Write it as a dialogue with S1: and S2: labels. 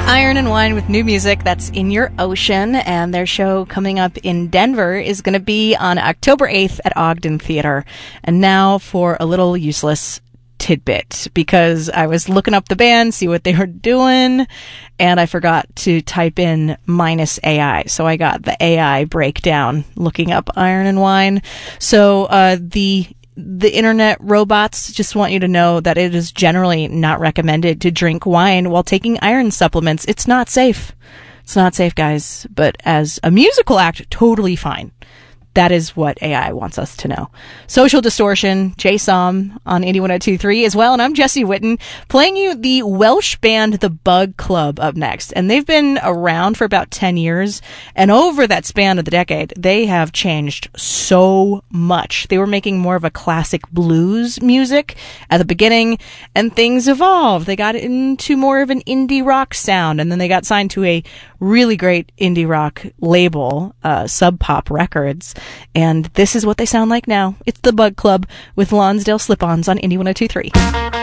S1: Iron and Wine with new music. That's In Your Ocean, and their show coming up in Denver is going to be on October 8th at Ogden Theater. And now for a little useless tidbit, because I was looking up the band, see what they were doing, and I forgot to type in -AI. So I got the AI breakdown looking up Iron and Wine. So the internet robots just want you to know that it is generally not recommended to drink wine while taking iron supplements. It's not safe. It's not safe, guys. But as a musical act, totally fine. That is what AI wants us to know. Social Distortion, Jay Som on Indie 102.3 as well. And I'm Jesse Witten, playing you the Welsh band The Bug Club up next. And they've been around for about 10 years. And over that span of the decade, they have changed so much. They were making more of a classic blues music at the beginning, and things evolved. They got into more of an indie rock sound, and then they got signed to a really great indie rock label, Sub Pop Records. And this is what they sound like now. It's The Bug Club with Lonsdale Slip-Ons on Indie 102.3.